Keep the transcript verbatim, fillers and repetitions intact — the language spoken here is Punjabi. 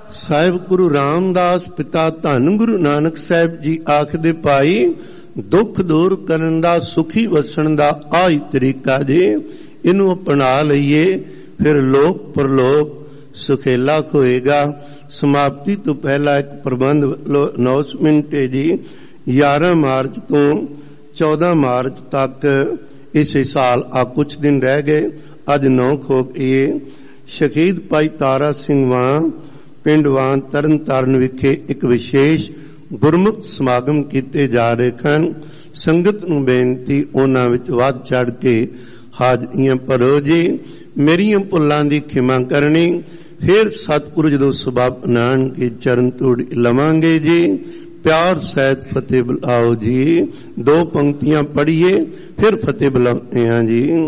ਸਾਹਿਬ ਗੁਰੂ ਰਾਮਦਾਸ ਪਿਤਾ ਧੰਨ ਗੁਰੂ ਨਾਨਕ ਸਾਹਿਬ ਜੀ ਆਖਦੇ ਭਾਈ ਦੁੱਖ ਦੂਰ ਕਰਨ ਦਾ, ਸੁਖੀ ਵਸਣ ਦਾ ਆਹੀ ਤਰੀਕਾ ਜੇ। ਇਹਨੂੰ ਅਪਣਾ ਲਈਏ ਫਿਰ ਲੋਕ ਪਰਲੋਕ ਸੁਖੇਲਾ ਹੋਏਗਾ। ਸਮਾਪਤੀ ਤੋਂ ਪਹਿਲਾਂ ਇੱਕ ਪ੍ਰਬੰਧ ਅਨਾਉਂਸਮੈਂਟ ਹੈ ਜੀ। ਗਿਆਰਾਂ ਮਾਰਚ ਤੋਂ ਚੌਦਾਂ ਮਾਰਚ ਤੱਕ ਇਸੇ ਸਾਲ ਆ ਕੁਛ ਦਿਨ ਰਹਿ ਗਏ, ਅੱਜ ਨੌ ਹੋ ਗਏ। ਸ਼ਹੀਦ ਭਾਈ ਤਾਰਾ ਸਿੰਘ ਵਾਂ ਪਿੰਡ ਵਾਂ ਤਰਨ ਤਾਰਨ ਵਿਖੇ ਇੱਕ ਵਿਸ਼ੇਸ਼ ਗੁਰਮੁਖ ਸਮਾਗਮ ਕੀਤੇ ਜਾ ਰਹੇ ਹਨ। ਸੰਗਤ ਨੂੰ ਬੇਨਤੀ ਉਹਨਾਂ ਵਿੱਚ ਵੱਧ ਚੜ੍ਹ ਕੇ ਹਾਜ਼ਰੀਆਂ ਭਰੋ ਜੀ। ਮੇਰੀਆਂ ਭੁੱਲਾਂ ਦੀ ਖਿਮਾ ਕਰਨੀ। ਫਿਰ ਸਤਿਗੁਰੂ ਜਦੋਂ ਸਬਬ ਨਾਨਕੇ ਚਰਨ ਧੂੜ ਲਵਾਂਗੇ ਜੀ। ਪਿਆਰ ਸਹਿਤ ਫਤਿਹ ਬੁਲਾਓ ਜੀ। ਦੋ ਪੰਕਤੀਆਂ ਪੜ੍ਹੀਏ ਫਿਰ ਫਤਿਹ ਬੁਲਾਉਂਦੇ ਹਾਂ ਜੀ।